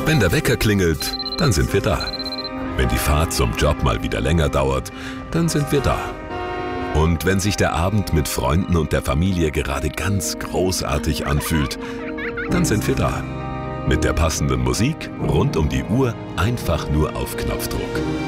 Wenn der Wecker klingelt, dann sind wir da. Wenn die Fahrt zum Job mal wieder länger dauert, dann sind wir da. Und wenn sich der Abend mit Freunden und der Familie gerade ganz großartig anfühlt, dann sind wir da. Mit der passenden Musik rund um die Uhr, einfach nur auf Knopfdruck.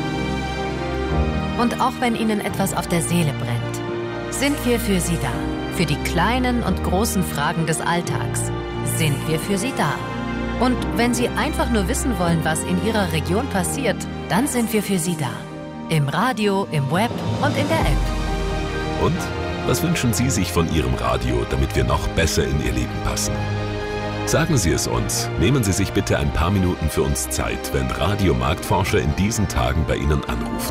Und auch wenn Ihnen etwas auf der Seele brennt, sind wir für Sie da. Für die kleinen und großen Fragen des Alltags sind wir für Sie da. Und wenn Sie einfach nur wissen wollen, was in Ihrer Region passiert, dann sind wir für Sie da. Im Radio, im Web und in der App. Und was wünschen Sie sich von Ihrem Radio, damit wir noch besser in Ihr Leben passen? Sagen Sie es uns. Nehmen Sie sich bitte ein paar Minuten für uns Zeit, wenn Radiomarktforscher in diesen Tagen bei Ihnen anrufen.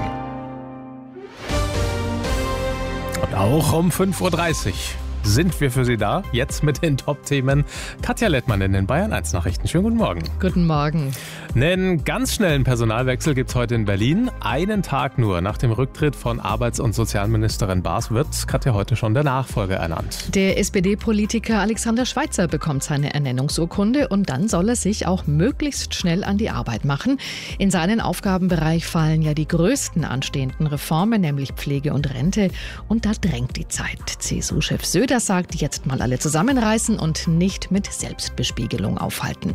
Und auch um 5.30 Uhr sind wir für Sie da. Jetzt mit den Top-Themen. Katja Lettmann in den Bayern 1 Nachrichten. Schönen guten Morgen. Guten Morgen. Einen ganz schnellen Personalwechsel gibt es heute in Berlin. Einen Tag nur nach dem Rücktritt von Arbeits- und Sozialministerin Baas wird Katja heute schon der Nachfolger ernannt. Der SPD-Politiker Alexander Schweitzer bekommt seine Ernennungsurkunde und dann soll er sich auch möglichst schnell an die Arbeit machen. In seinen Aufgabenbereich fallen ja die größten anstehenden Reformen, nämlich Pflege und Rente. Und da drängt die Zeit. CSU-Chef Söder sagt, jetzt mal alle zusammenreißen und nicht mit Selbstbespiegelung aufhalten.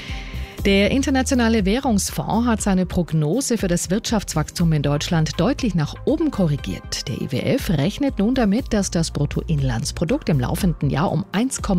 Der Internationale Währungsfonds hat seine Prognose für das Wirtschaftswachstum in Deutschland deutlich nach oben korrigiert. Der IWF rechnet nun damit, dass das Bruttoinlandsprodukt im laufenden Jahr um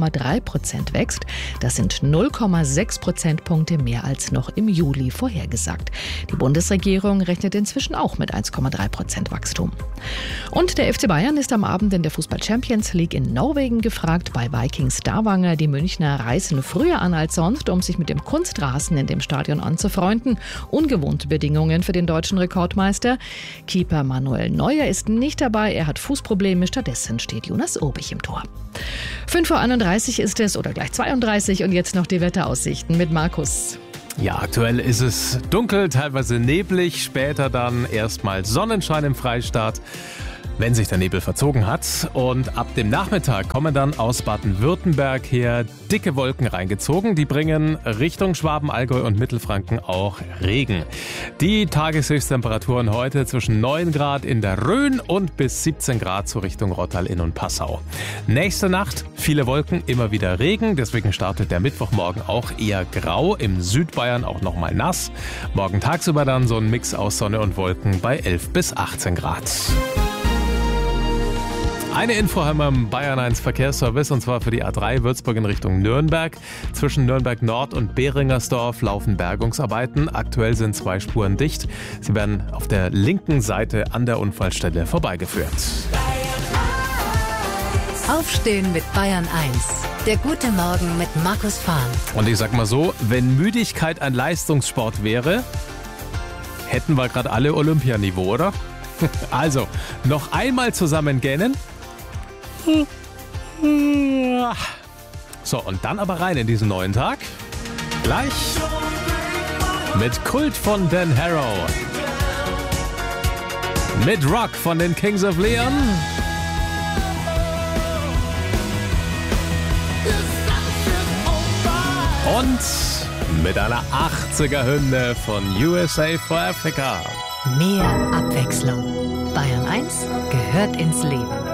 1,3% wächst. Das sind 0,6 Prozentpunkte mehr als noch im Juli vorhergesagt. Die Bundesregierung rechnet inzwischen auch mit 1,3% Wachstum. Und der FC Bayern ist am Abend in der Fußball-Champions League in Norwegen gefragt. Bei Viking Stavanger, die Münchner reisen früher an als sonst, um sich mit dem Kunstrasen in dem Stadion anzufreunden. Ungewohnte Bedingungen für den deutschen Rekordmeister. Keeper Manuel Neuer ist nicht dabei, er hat Fußprobleme. Stattdessen steht Jonas Obich im Tor. 5.31 Uhr ist es oder gleich 32 und jetzt noch die Wetteraussichten mit Markus. Ja, aktuell ist es dunkel, teilweise neblig, später dann erstmal Sonnenschein im Freistaat, wenn sich der Nebel verzogen hat. Und ab dem Nachmittag kommen dann aus Baden-Württemberg her dicke Wolken reingezogen. Die bringen Richtung Schwaben, Allgäu und Mittelfranken auch Regen. Die Tageshöchsttemperaturen heute zwischen 9 Grad in der Rhön und bis 17 Grad zur Richtung Rottal-Inn und Passau. Nächste Nacht viele Wolken, immer wieder Regen. Deswegen startet der Mittwochmorgen auch eher grau. Im Südbayern auch nochmal nass. Morgen tagsüber dann so ein Mix aus Sonne und Wolken bei 11 bis 18 Grad. Eine Info haben wir im Bayern 1 Verkehrsservice und zwar für die A3 Würzburg in Richtung Nürnberg. Zwischen Nürnberg Nord und Beringersdorf laufen Bergungsarbeiten. Aktuell sind 2 Spuren dicht. Sie werden auf der linken Seite an der Unfallstelle vorbeigeführt. Aufstehen mit Bayern 1. Der gute Morgen mit Markus Fahn. Und ich sag mal so, wenn Müdigkeit ein Leistungssport wäre, hätten wir gerade alle Olympianiveau, oder? Also, noch einmal zusammen gähnen. So, und dann aber rein in diesen neuen Tag. Gleich mit Kult von Dan Harrow. Mit Rock von den Kings of Leon. Und mit einer 80er-Hymne von USA for Africa. Mehr Abwechslung. Bayern 1 gehört ins Leben.